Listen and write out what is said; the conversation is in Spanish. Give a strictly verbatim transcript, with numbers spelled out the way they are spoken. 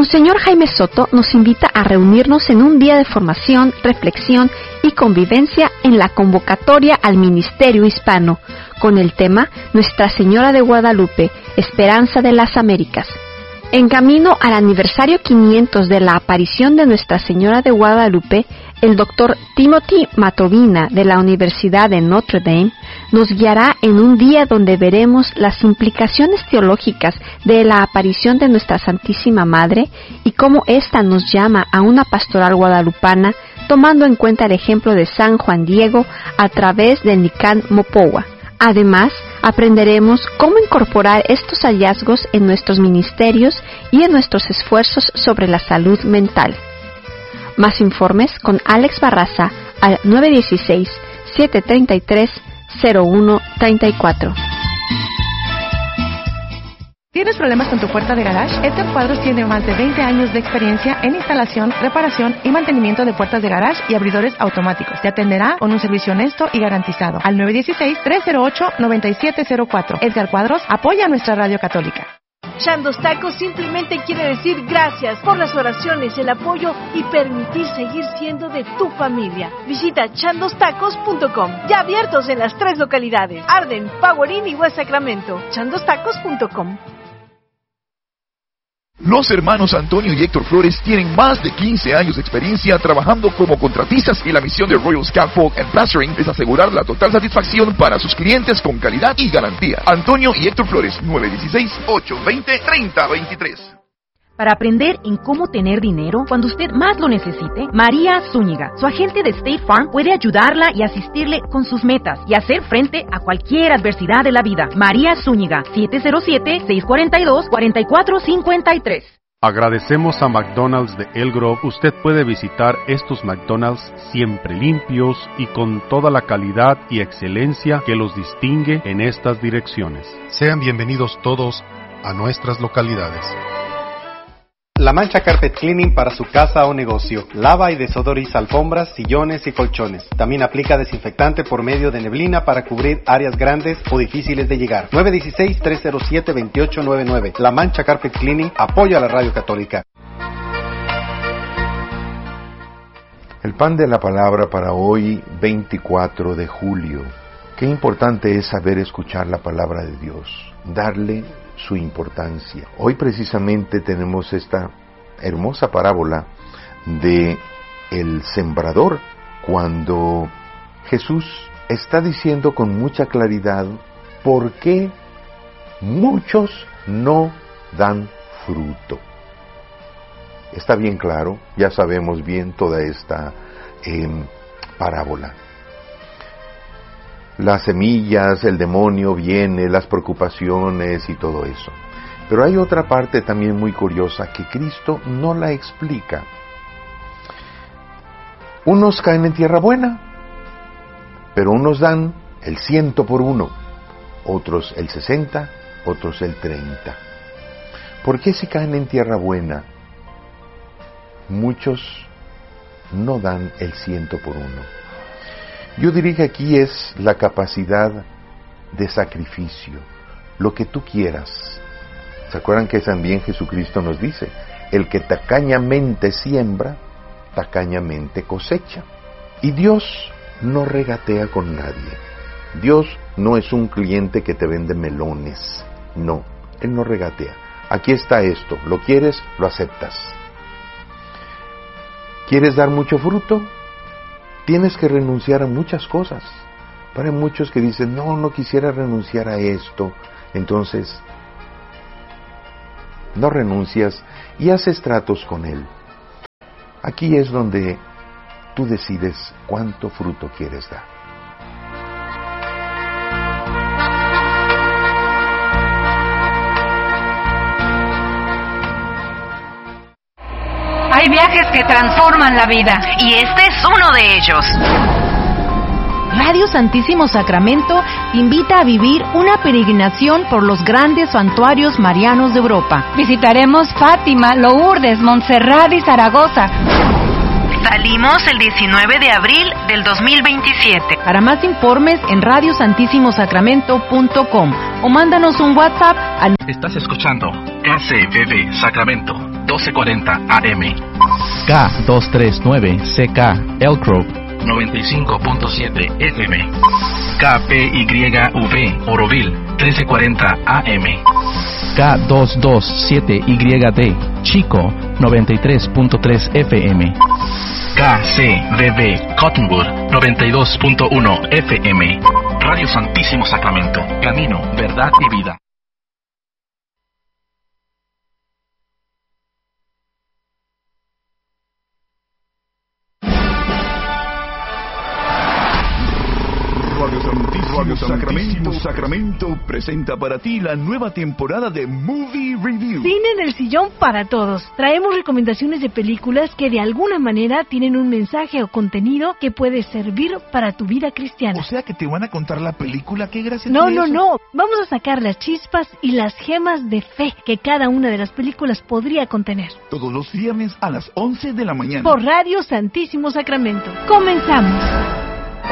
Monseñor Jaime Soto nos invita a reunirnos en un día de formación, reflexión y convivencia en la convocatoria al Ministerio Hispano, con el tema Nuestra Señora de Guadalupe, Esperanza de las Américas. En camino al aniversario quinientos de la aparición de Nuestra Señora de Guadalupe, el doctor Timothy Matovina de la Universidad de Notre Dame nos guiará en un día donde veremos las implicaciones teológicas de la aparición de Nuestra Santísima Madre y cómo ésta nos llama a una pastoral guadalupana tomando en cuenta el ejemplo de San Juan Diego a través del Nican Mopowa. Además, aprenderemos cómo incorporar estos hallazgos en nuestros ministerios y en nuestros esfuerzos sobre la salud mental. Más informes con Alex Barraza al nueve uno seis, siete tres tres, cero uno tres cuatro. ¿Tienes problemas con tu puerta de garage? Edgar Cuadros tiene más de veinte años de experiencia en instalación, reparación y mantenimiento de puertas de garage y abridores automáticos. Te atenderá con un servicio honesto y garantizado. Al nueve uno seis, tres cero ocho, nueve siete cero cuatro. Edgar Cuadros apoya a nuestra radio católica. Chandos Tacos simplemente quiere decir gracias por las oraciones, el apoyo y permitir seguir siendo de tu familia. Visita chandos tacos punto com, ya abiertos en las tres localidades, Arden, Power Inn y West Sacramento. chandos tacos punto com. Los hermanos Antonio y Héctor Flores tienen más de quince años de experiencia trabajando como contratistas y la misión de Royal Scaffold and Plastering es asegurar la total satisfacción para sus clientes con calidad y garantía. Antonio y Héctor Flores, nueve uno seis, ocho dos cero, tres cero dos tres. Para aprender en cómo tener dinero cuando usted más lo necesite, María Zúñiga, su agente de State Farm, puede ayudarla y asistirle con sus metas y hacer frente a cualquier adversidad de la vida. María Zúñiga, siete cero siete, seis cuatro dos, cuatro cuatro cinco tres. Agradecemos a McDonald's de El Grove. Usted puede visitar estos McDonald's siempre limpios y con toda la calidad y excelencia que los distingue en estas direcciones. Sean bienvenidos todos a nuestras localidades. La Mancha Carpet Cleaning para su casa o negocio. Lava y desodoriza alfombras, sillones y colchones. También aplica desinfectante por medio de neblina para cubrir áreas grandes o difíciles de llegar. nueve uno seis, tres cero siete, dos ocho nueve nueve. La Mancha Carpet Cleaning apoya a la radio católica. El pan de la palabra para hoy, veinticuatro de julio. Qué importante es saber escuchar la palabra de Dios, darle su importancia. Hoy precisamente tenemos esta hermosa parábola de el sembrador, cuando Jesús está diciendo con mucha claridad por qué muchos no dan fruto. Está bien claro, ya sabemos bien toda esta eh, parábola. Las semillas, el demonio viene, las preocupaciones y todo eso. Pero hay otra parte también muy curiosa que Cristo no la explica. Unos caen en tierra buena, pero unos dan el ciento por uno, otros el sesenta, otros el treinta. ¿Por qué si caen en tierra buena, muchos no dan el ciento por uno? Yo diría que aquí es la capacidad de sacrificio, lo que tú quieras. ¿Se acuerdan que también Jesucristo nos dice? El que tacañamente siembra, tacañamente cosecha. Y Dios no regatea con nadie. Dios no es un cliente que te vende melones. No, Él no regatea. Aquí está esto, lo quieres, lo aceptas. ¿Quieres dar mucho fruto? Tienes que renunciar a muchas cosas. Para muchos que dicen, no, no quisiera renunciar a esto. Entonces, no renuncias y haces tratos con Él. Aquí es donde tú decides cuánto fruto quieres dar. Hay viajes que transforman la vida y este es uno de ellos. Radio Santísimo Sacramento te invita a vivir una peregrinación por los grandes santuarios marianos de Europa. Visitaremos Fátima, Lourdes, Montserrat y Zaragoza. Salimos el diecinueve de abril del dos mil veintisiete. Para más informes en radio santísimo sacramento punto com o mándanos un WhatsApp al... Estás escuchando S B B Sacramento doce cuarenta A M. K doscientos treinta y nueve C K Elk Grove noventa y cinco punto siete F M. K P Y V Oroville trece cuarenta A M. K doscientos veintisiete Y D Chico noventa y tres punto tres F M. K C V B Cottonwood noventa y dos punto uno F M. Radio Santísimo Sacramento, camino, verdad y vida. Radio Santísimo, Radio Sacramento, Sacramento presenta para ti la nueva temporada de Movie Review. Cine en el sillón para todos. Traemos recomendaciones de películas que de alguna manera tienen un mensaje o contenido que puede servir para tu vida cristiana. O sea que te van a contar la película, qué gracia. No, tiene no, eso? no. Vamos a sacar las chispas y las gemas de fe que cada una de las películas podría contener. Todos los viernes a las once de la mañana. Por Radio Santísimo Sacramento. Comenzamos.